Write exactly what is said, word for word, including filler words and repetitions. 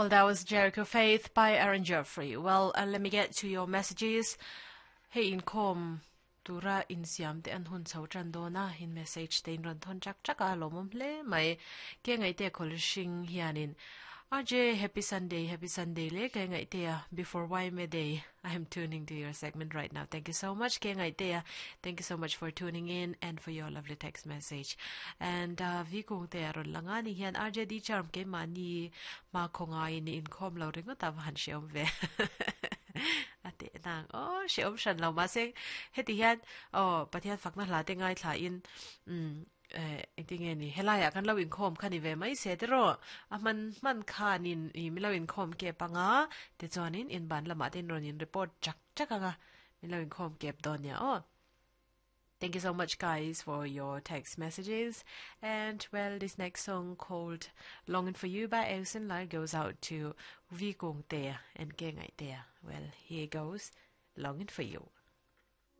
Well, that was Jericho Faith by Aaron Jeffrey. Well, uh, let me get to your messages. Hey, in com tura in siam te an hun chau tran do na in message te in ran thon chak chak a lomom hle mai ke ngai te khol shing hianin R J, happy Sunday, happy Sunday le ke ngai te before why me day. I am tuning to your segment right now. Thank you so much ke ngai te. Thank you so much for tuning in and for your lovely text message. And uh, vi kung te ron langa ni hian R J di charm ke mani ma khonga in in khom lo ring ta han sheom ve. Ate nang oh sheom shan lo ma seng heti hian oh pathian fakna hla te ngai thla in um eh ting ni helaya kan lo in khom khani ve mai se te ro a man man khanin i mi lo in khom ke panga te chonin in ban lama ten ron in report chak chaka mi lo in khom ke don ya oh. Thank you so much, guys, for your text messages. And, well, this next song called Longing for You by Elson Lai goes out to Vi Kung Tea and Ke Ngai Tea. Well, here goes Longing for You.